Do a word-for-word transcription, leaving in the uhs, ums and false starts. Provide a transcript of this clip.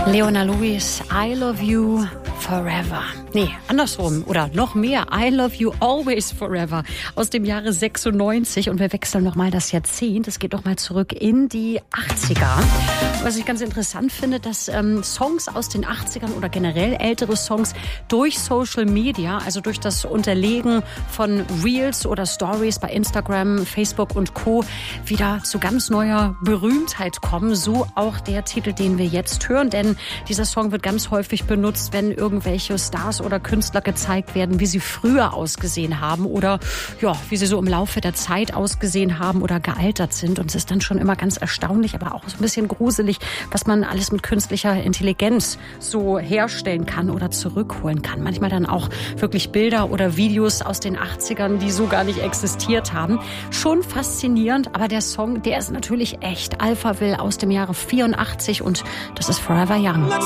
Leona Lewis, I Love You Forever. Nee, andersrum oder noch mehr. I Love You Always Forever aus dem Jahre sechsundneunzig. Und wir wechseln nochmal das Jahrzehnt. Es geht nochmal zurück in die achtziger. Was ich ganz interessant finde, dass ähm, Songs aus den achtzigern oder generell ältere Songs durch Social Media, also durch das Unterlegen von Reels oder Stories bei Instagram, Facebook und Co. wieder zu ganz neuer Berühmtheit kommen. So auch der Titel, den wir jetzt hören. Denn dieser Song wird ganz häufig benutzt, wenn irgendwelche Stars oder Künstler gezeigt werden, wie sie früher ausgesehen haben oder ja, wie sie so im Laufe der Zeit ausgesehen haben oder gealtert sind. Und es ist dann schon immer ganz erstaunlich, aber auch so ein bisschen gruselig, was man alles mit künstlicher Intelligenz so herstellen kann oder zurückholen kann. Manchmal dann auch wirklich Bilder oder Videos aus den achtzigern, die so gar nicht existiert haben. Schon faszinierend, aber der Song, der ist natürlich echt. Alphaville aus dem Jahre vierundachtzig und das ist Forever Young.